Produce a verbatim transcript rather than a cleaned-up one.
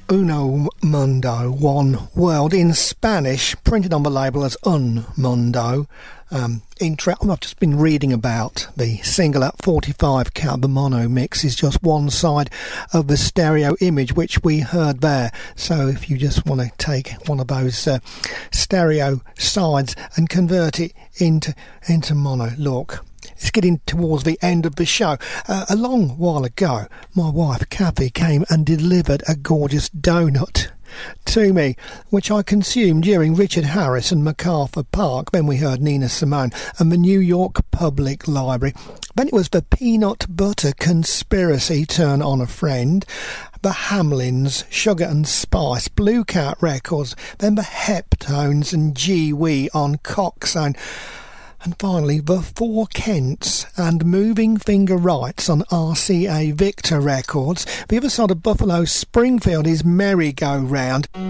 Uno Mundo, One World, in Spanish, printed on the label as Un Mundo. Um, intra- I've just been reading about the single at forty-five count. The mono mix is just one side of the stereo image which we heard there. So if you just want to take one of those uh, stereo sides and convert it into into mono, look. It's getting towards the end of the show. Uh, a long while ago, my wife Kathy came and delivered a gorgeous donut to me, which I consumed during Richard Harris and MacArthur Park. Then we heard Nina Simone and the New York Public Library. Then it was the Peanut Butter Conspiracy, Turn on a Friend, the Hamlins, Sugar and Spice, Blue Cat Records, then the Heptones and Gee Wee on Coxsone. And finally, the Four Kents and Moving Finger Rights on R C A Victor Records. The other side of Buffalo Springfield is Merry Go Round.